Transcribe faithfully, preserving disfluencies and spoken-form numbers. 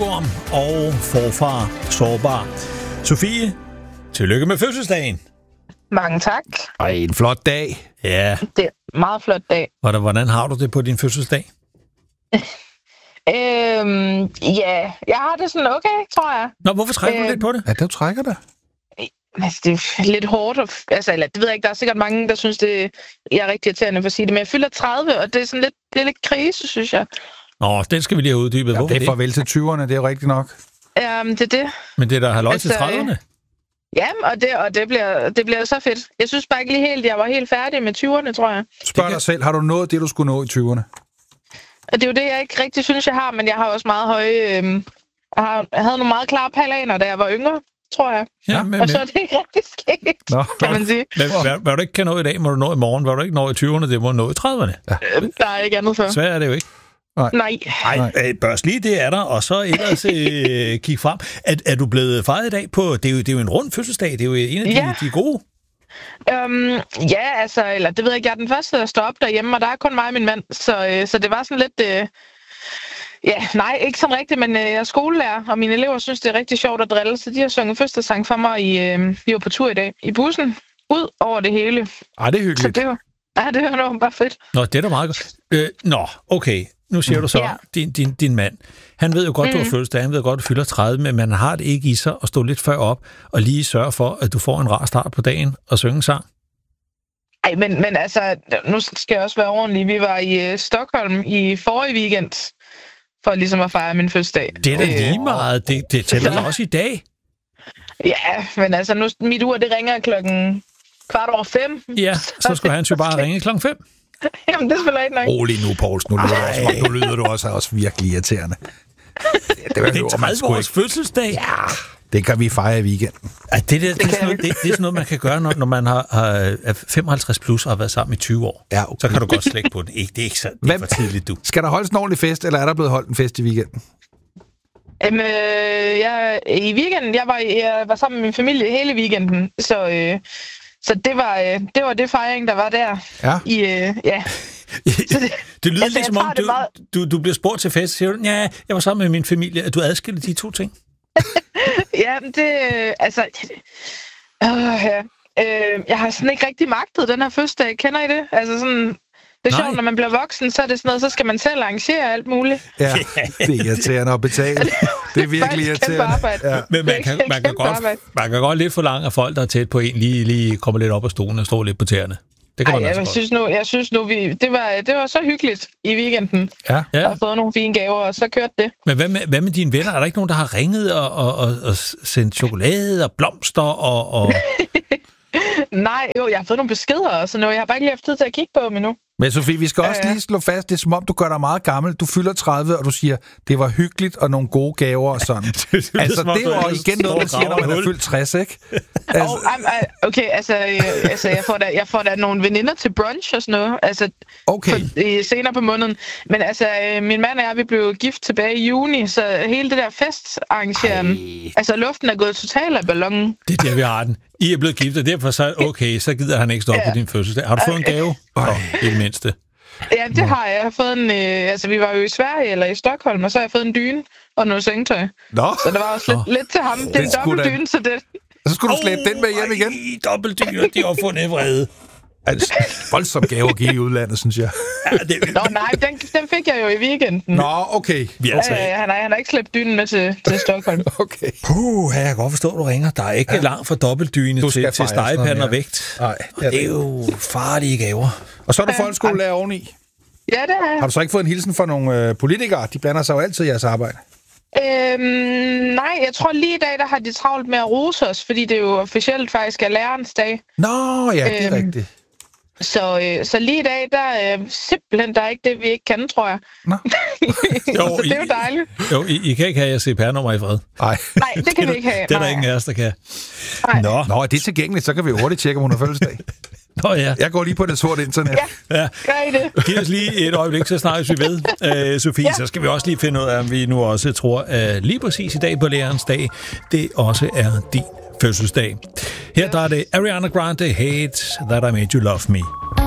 Pilgrim og forfar Sårbar. Sofie, tillykke med fødselsdagen. Mange tak. Ej, en flot dag. Ja. Det er en meget flot dag. Hvordan, hvordan har du det på din fødselsdag? øhm, ja, jeg har det sådan okay, tror jeg. Nå, hvorfor trækker øh, du lidt på det? Ja, du trækker det. Altså, det er lidt hårdt. Altså, eller, det ved jeg ikke. Der er sikkert mange, der synes, det jeg er rigtig irriterende for at sige det. Men jeg fylder tredive, og det er sådan lidt, det er lidt krise, synes jeg. Nå, den skal vi lige have uddybet. Ja, hvorfor det er farvel til tyverne, det er jo rigtigt nok. Um, det er det. Men det er der halvøj altså, til trediverne? Ja, og, det, og det, bliver, det bliver så fedt. Jeg synes bare ikke lige helt, jeg var helt færdig med tyverne, tror jeg. Spørg dig selv, har du nået det, du skulle nå i tyverne? Og det er jo det, jeg ikke rigtig synes, jeg har, men jeg har også meget høje... Øhm, jeg, har, jeg havde nogle meget klare planer, da jeg var yngre, tror jeg. Ja, men, og så er det ikke rigtig sket, Nå. kan man sige. Men hvad, hvad du ikke kan nå i dag, må du nå i morgen. Hvad du ikke når i tyverne, det må du nå i trediverne. Ja. Øhm, der er ikke andet for. Svært er det jo ikke. Nej. Nej. Nej, øh, børs lige, det er der, og så ellers øh, kig frem. Er, er du blevet fejret i dag på... Det er, jo, det er jo en rund fødselsdag, det er jo en af de, Ja. de gode. Øhm, ja, altså, eller det ved jeg ikke, jeg er den første, der står op derhjemme, og der er kun mig og min mand, så, øh, så det var sådan lidt... Øh, ja, nej, ikke sådan rigtigt, men øh, jeg er skolelærer, og mine elever synes, det er rigtig sjovt at drille, så de har sunget fødselsdagssang for mig, i, øh, vi var på tur i dag, i bussen, ud over det hele. Ej, det er hyggeligt. Så det var, ja, det var noget bare fedt. Nå, det er da meget godt. Øh, nå, okay. Nu siger du så, Ja. din, din, din mand, han ved jo godt, mm. du har Mhm. fødselsdag, han ved godt, du fylder tredive, men man har det ikke i sig at stå lidt før op og lige sørge for, at du får en rar start på dagen og synge en sang. Ej, men, men altså, nu skal jeg også være ordentlig. Vi var i øh, Stockholm i forrige weekend, for ligesom at fejre min fødselsdag. Det er da Øh, lige meget. Det, det tæller da også i dag. Ja, men altså, nu, mit ur, det ringer klokken kvart over fem. Ja, så skulle han jo bare ringe klokken fem. Jamen, det spiller ikke nok. Rolig nu, Pauls. Nu lyder, du også, nu lyder du også, også virkelig irriterende. Det, Det er tredive års fødselsdag. Ja, det kan vi fejre i weekenden. Ja, det, det, det, det, er sådan noget, det, det er sådan noget, man kan gøre, når, når man har, har er femoghalvtreds plus og har været sammen i tyve år. Ja, okay. Så kan du godt slække på den. Ikke, det er ikke så det er Hvem- for tidligt, du. Skal der holdes en ordentlig fest, eller er der blevet holdt en fest i weekenden? Jamen, øh, jeg, i weekenden, jeg var, jeg var sammen med min familie hele weekenden, så, øh, så det, var, øh, det var det fejring, der var der. Ja. I, øh, ja. det, det lyder Altså, lidt som jeg om, tager det du, meget- du, du bliver spurgt til fest, siger du, ja, jeg var sammen med min familie. Du adskiller de to ting. Ja, men det, øh, altså, øh, ja. øh, jeg har sådan ikke rigtig magtet den her fødselsdag, kender I det? Altså sådan, det er Nej. sjovt, når man bliver voksen, så er det sådan noget, så skal man selv arrangere alt muligt. Ja, det er irriterende at betale. Det er virkelig Faktisk kæmpe irriterende. arbejde. Ja. Men man kan, man, kan Kæmpe godt, arbejde. man kan godt lidt forlange, at folk, der er tæt på en, lige, lige kommer lidt op af stolen og står lidt på tæerne. Det kan Ej, man altså jeg godt. synes nu, jeg synes nu vi, det, var, det var så hyggeligt i weekenden. Ja. Jeg Ja. har fået nogle fine gaver, og så kørte det. Men hvad med, hvad med dine venner? Er der ikke nogen, der har ringet og, og, og, og sendt chokolade og blomster? Og, og... Nej, jo, jeg har fået nogle beskeder og sådan noget. Jeg har bare ikke lige haft tid til at kigge på dem endnu. Men Sofie, vi skal også Ja, ja. lige slå fast, det er som om, du gør dig meget gammel. Du fylder tredive, og du siger, det var hyggeligt og nogle gode gaver og sådan. det er Altså, som om, det er du jo er igen noget, man stor siger, når man er graverhul. fyldt tres, ikke? Altså, oh, um, uh, okay, altså, øh, altså jeg, får da, jeg får da nogle veninder til brunch og sådan noget. Altså, Okay. for, øh, senere på måneden. Men altså, øh, min mand og jeg, vi blev gift tilbage i juni, så hele det der festarrangeren, altså luften er gået totalt af ballonen. Det er der, vi har den. I er blevet gift, og derfor så, okay, så gider han ikke stå op Ja. på din fødselsdag. Har du fået en gave? Nå, det er det mindste. Ja, det har jeg. Jeg har fået en, øh, altså vi var jo i Sverige eller i Stockholm, og så har jeg fået en dyne og noget sengetøj. Nå, Så der var også lidt, lidt til ham. Det er en Det skulle dobbelt da- dyne, så det... så skulle du slæbe den med hjem igen. Ej, dobbeltdyr, de har fundet vrede. Altså, voldsom gave at give i udlandet, synes jeg. Ja, det, Nå nej, den, den fik jeg jo i weekenden. Nå, okay. vi er Ja, altså ja, ja, han, har, han har ikke slæbt dynen med til, til Stockholm. Okay. Puh, jeg kan godt forstå, at du ringer. Der er ikke ja. langt fra dobbeltdyne Du til, skal til fejre sådan stegepande noget og vægt. Nej, Og det er jo farlige gaver. Og så er du folkeskolelærer oveni. Ja, det har jeg. Har du så ikke fået en hilsen fra nogle øh, politikere? De blander sig jo altid i jeres arbejde. Øhm, nej, jeg tror lige i dag, der har de travlt med at rose os, fordi det jo officielt faktisk er lærernes dag. Nå, ja, det er Øhm, rigtigt. Så, øh, så lige i dag, der er øh, simpelthen der er ikke det, vi ikke kan, tror jeg. Nå. Jo, så det er jo I- dejligt. Jo, I, I kan ikke have jeres C P R-nummer i fred. Nej. Nej, det kan vi ikke have. Det er der Nej. ingen af os, der kan. Nej. Nå, Nå, er det tilgængeligt, så kan vi jo hurtigt tjekke, om hun har fødselsdag. Nå ja. Jeg går lige på det sorte internet. Ja. ja. Gør I det? Giv os lige et øjeblik, så snakkes vi ved. Øh, Sofie, ja. Så skal vi også lige finde ud af, om vi nu også tror, at lige præcis i dag på lærerens dag, det også er din fødselsdag. Her der er det Ariana Grande, Hate That I Made You Love Me.